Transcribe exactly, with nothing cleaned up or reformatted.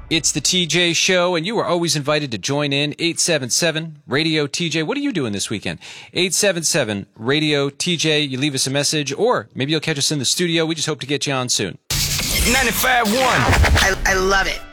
It's the T J Show, and you are always invited to join in. eight seven seven radio T J. What are you doing this weekend? eight seven seven radio T J. You leave us a message, or maybe you'll catch us in the studio. We just hope to get you on soon. ninety-five point one. I, I love it.